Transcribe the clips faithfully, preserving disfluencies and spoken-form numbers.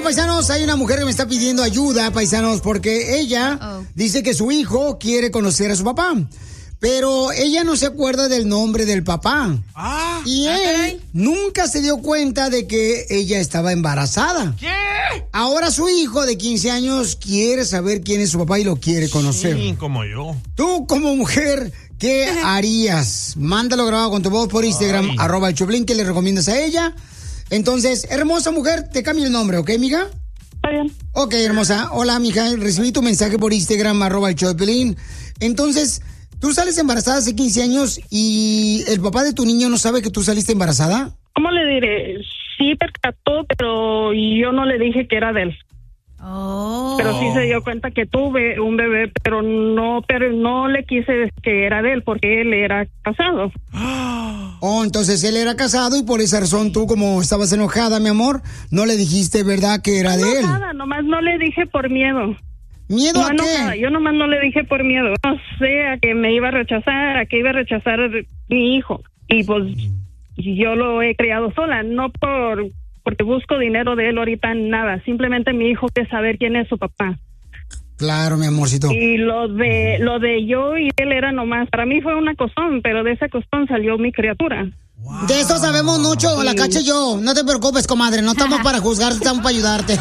paisanos, hay una mujer que me está pidiendo ayuda, paisanos, porque ella oh. dice que su hijo quiere conocer a su papá. Pero ella no se acuerda del nombre del papá. Ah, y él okay. nunca se dio cuenta de que ella estaba embarazada. ¿Qué? Ahora su hijo de quince años quiere saber quién es su papá y lo quiere conocer. Sí, como yo. Tú, como mujer, ¿qué harías? Mándalo grabado con tu voz por Instagram, Ay. arroba el Choplin, que le recomiendas a ella. Entonces, hermosa mujer, te cambio el nombre, ¿ok, mija? Está bien. Ok, hermosa. Hola, mija, recibí tu mensaje por Instagram, arroba el Choplin. Entonces... ¿Tú sales embarazada hace quince años y el papá de tu niño no sabe que tú saliste embarazada? ¿Cómo le diré? Sí percató, pero yo no le dije que era de él. Oh. Pero sí se dio cuenta que tuve un bebé, pero no, pero no le quise decir que era de él porque él era casado. Oh, entonces él era casado y por esa razón tú, como estabas enojada, mi amor, no le dijiste, ¿verdad, que era no, de él? Nada, nomás no le dije por miedo. ¿Miedo no, a qué? No, yo nomás no le dije por miedo. No sé, a que me iba a rechazar, a que iba a rechazar mi hijo. Y pues yo lo he criado sola, no por porque busco dinero de él ahorita, nada. Simplemente mi hijo quiere saber quién es su papá. Claro, mi amorcito. Y lo de lo de yo y él era nomás, para mí fue una costón, pero de esa costón salió mi criatura. Wow. De eso sabemos mucho, sí. La Cacha y yo. No te preocupes, comadre, no estamos para juzgarte, estamos para ayudarte.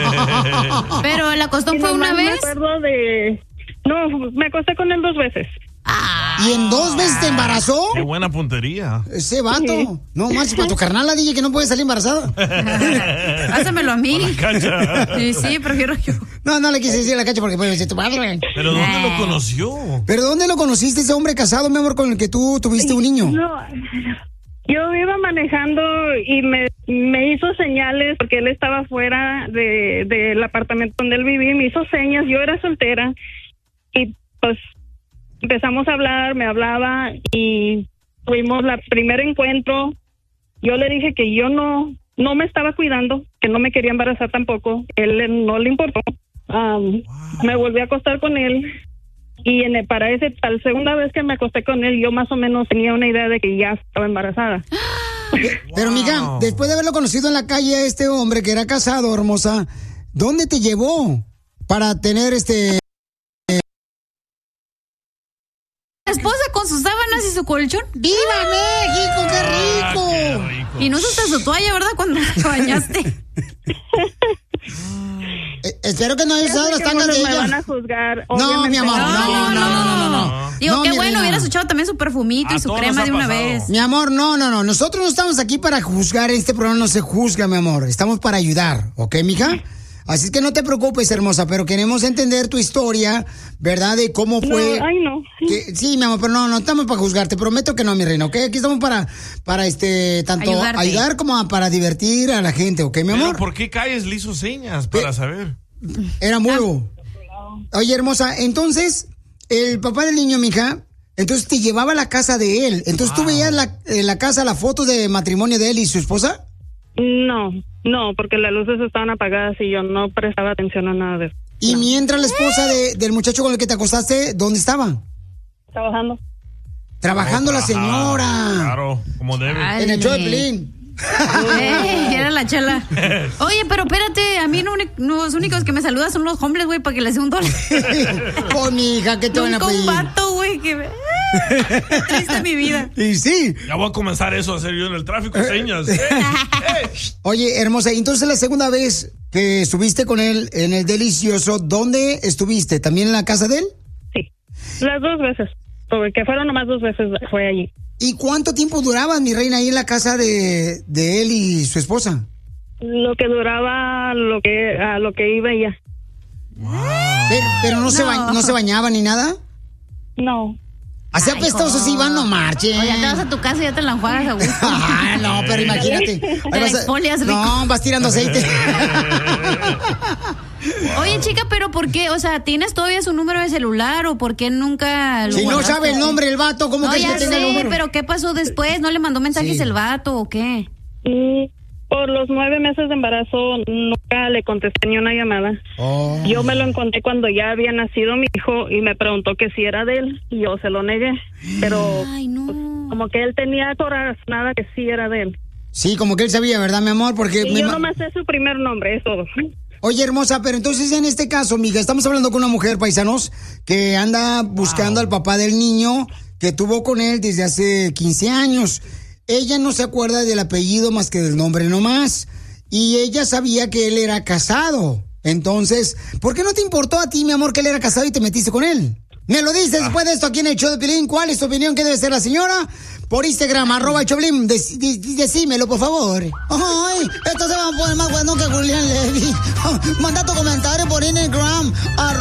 Pero la costón sí, fue una vez. Me acuerdo de... No, me acosté con él dos veces. Ah. ¿Y en dos veces te embarazó? Qué buena puntería. Ese vato. Sí. No, más para tu carnal la dije que no puede salir embarazada. Pásamelo a mí. Sí, sí, prefiero yo. No, no le quise decir a la Cacha porque puede decir tu padre. ¿Pero dónde lo conoció? ¿Pero dónde lo conociste, ese hombre casado, mi amor, con el que tú tuviste un niño? No, yo iba manejando y me, me hizo señales porque él estaba fuera de, del apartamento donde él vivía, me hizo señas, yo era soltera y pues empezamos a hablar, me hablaba y tuvimos el primer encuentro. Yo le dije que yo no no me estaba cuidando, que no me quería embarazar tampoco, él no le importó. Um, wow. Me volví a acostar con él. Y en el, para ese, para la segunda vez que me acosté con él, yo más o menos tenía una idea de que ya estaba embarazada. Pero, wow. Mija, después de haberlo conocido en la calle a este hombre que era casado, hermosa, ¿dónde te llevó para tener este... esposa con sus sábanas y su colchón? ¡Viva México, qué rico! Ah, qué rico. Y no usaste su toalla, ¿verdad? Cuando te bañaste. Eh, espero que no hayas usado las tangas de ella. Me van a juzgar. No, mi amor, no, no, no, no, no, no. Digo, no, qué bueno, hubieras echado también su perfumito a y su crema de una pasado. vez. Mi amor, no, no, no. Nosotros no estamos aquí para juzgar. Este programa no se juzga, mi amor. Estamos para ayudar, ¿ok, mija? Así es que no te preocupes, hermosa, pero queremos entender tu historia, ¿verdad? De cómo fue. No, ay, no. Que, sí, mi amor, pero no, no estamos para juzgar. Te prometo que no, mi reina, ¿ok? Aquí estamos para, para este, tanto Ayudarte. ayudar como para divertir a la gente, ¿ok, mi amor? ¿Pero por qué calles le hizo señas para ¿Qué? saber? Era mudo. Oye, hermosa, entonces, el papá del niño, mija, entonces te llevaba a la casa de él. Entonces, wow. ¿Tú veías la, en la casa la foto de matrimonio de él y su esposa? No, no, porque las luces estaban apagadas y yo no prestaba atención a nada de eso. Y no. mientras la esposa de, del muchacho con el que te acostaste, ¿dónde estaba? Trabajando. Trabajando la señora. Claro, como debe. Ay, en el show de Pelín. Ey, era la chela. Oye, pero espérate, a mí no, los únicos que me saludan son los hombres, güey, para que les dé un dólar. Pues, mi hija, ¿qué te van a pedir? Un vato, güey, que me... triste mi vida. Y sí. Ya voy a comenzar eso a hacer yo en el tráfico, señas. ¡Ey! ¡Ey! Oye, hermosa, entonces la segunda vez que estuviste con él en el delicioso, ¿dónde estuviste? ¿También en la casa de él? Sí, las dos veces, porque fueron nomás dos veces, fue allí. ¿Y cuánto tiempo duraban, mi reina, ahí en la casa de, de él y su esposa? Lo que duraba, lo que a lo que iba ella. Wow. Pero, pero no, no. Se ba- no se bañaba ni nada. No. Así apestosos si van, no marchen. Oye, te vas a tu casa y ya te la enjuagas a gusto. Ah, no, pero imagínate. Te la exfolias rico. No, vas tirando aceite. Oye, chica, pero ¿por qué? O sea, ¿tienes todavía su número de celular o por qué nunca lo Si guardaste? no sabe el nombre el vato, ¿cómo no, que ya tenga el sé, número? pero ¿qué pasó después? ¿No le mandó mensajes Sí. el vato o qué? Y por los nueve meses de embarazo nunca le contesté ni una llamada. Oh. Yo me lo encontré cuando ya había nacido mi hijo y me preguntó que si era de él y yo se lo negué. Pero Ay, no. pues, como que él tenía corazonada que sí era de él. Sí, como que él sabía, ¿verdad, mi amor? Porque Y me yo ma- nomás sé su primer nombre, es todo. Oye, hermosa, pero entonces en este caso, mija, estamos hablando con una mujer, paisanos, que anda buscando al papá del niño que tuvo con él desde hace quince años. Ella no se acuerda del apellido más que del nombre nomás. Y ella sabía que él era casado. Entonces, ¿por qué no te importó a ti, mi amor, que él era casado y te metiste con él? Me lo dices después de esto aquí en el show de Piolín. ¿Cuál es tu opinión? ¿Qué debe ser la señora? Por Instagram, arroba el Choplin. Dec- de- decímelo, por favor. Ay, esto se va a poner más bueno que Julián Levy. Manda tu comentario por Instagram,